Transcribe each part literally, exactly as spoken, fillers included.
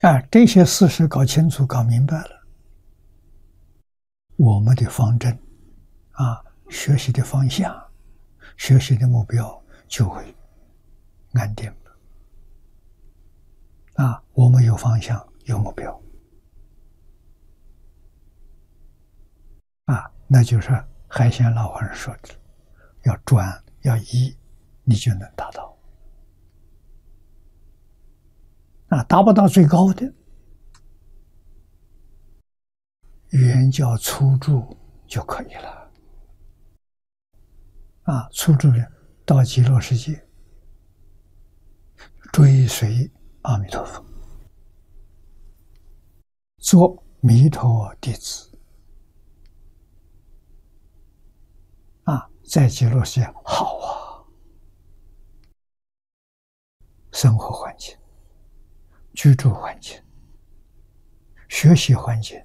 啊，这些事实搞清楚、搞明白了，我们的方针啊，学习的方向、学习的目标就会安定了。啊，我们有方向、有目标，啊，那就是海鲜老和尚说的，要专、要一，你就能达到。啊，达不到最高的，原教初住就可以了。啊，初住人到极乐世界，追随阿弥陀佛，做弥陀弟子。啊，在极乐世界好啊，生活环境、居住环境、学习环境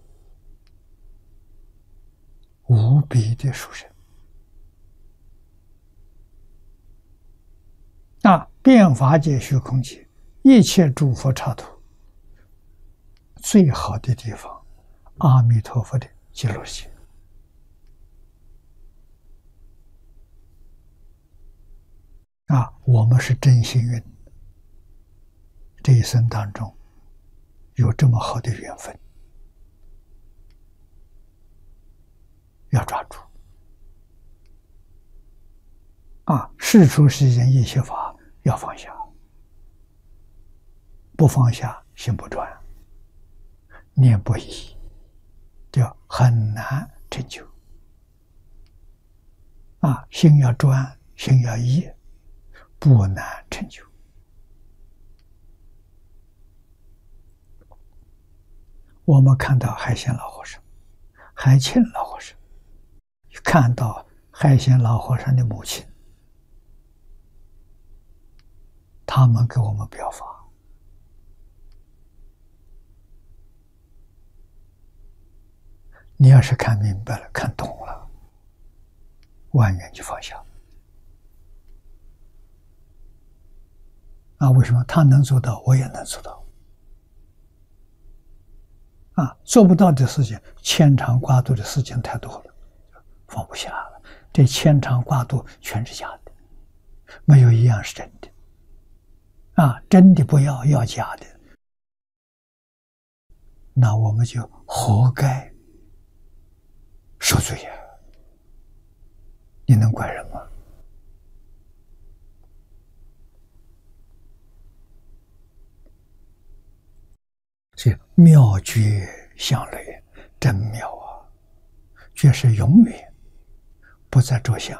无比的殊胜。啊，遍法界虚空界，一切诸佛刹土，最好的地方，阿弥陀佛的极乐世界。啊，我们是真幸运，这一生当中有这么好的缘分，要抓住。啊，事出世间一切法要放下，不放下心不专，念不已，就很难成就。啊，心要专，心要一，不难成就。我们看到海鲜老和尚、海庆老和尚，看到海鲜老和尚的母亲，他们给我们表法。你要是看明白了、看懂了，万缘就放下。啊，为什么他能做到，我也能做到？啊，做不到的事情，牵肠挂肚的事情太多了，放不下了。这牵肠挂肚全是假的，没有一样是真的。啊，真的不要，要假的，那我们就活该受罪呀！你能怪人吗？所以妙觉相类，真妙啊！觉是永远不再着相，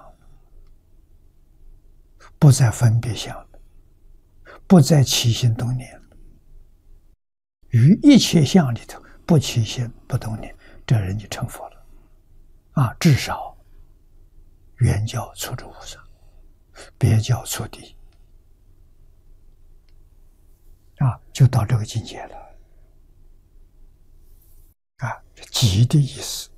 不再分别相，不再起心动念，于一切相里头不起心不动念，这人就成佛了。啊，至少原教初住菩萨，别教初地，啊，就到这个境界了。啊，这极的意思。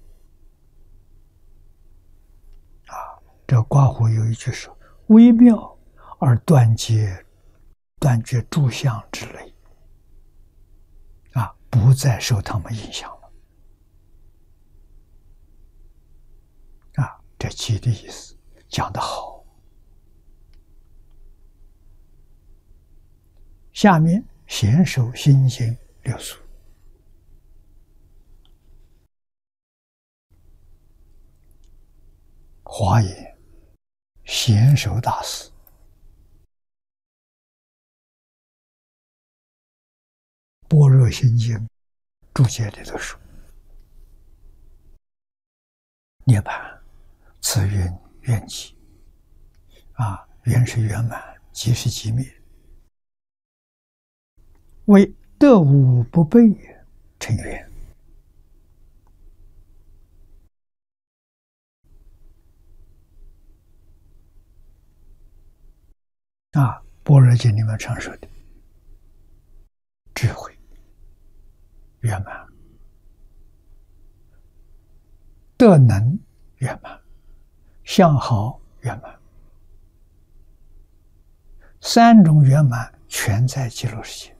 啊，这刮胡有一句说：“微妙而断绝断绝诸相之类。”啊，不再受他们影响了。啊，这极的意思讲得好。下面贤手心经六祖。华严贤手大师般若心经注解里头说：“涅槃，此云圆寂。啊，圆是圆满，寂是寂灭。为得无不备成圆。”啊，般若经里面常说的智慧圆满，德能圆满，相好圆满，三种圆满全在极乐世界。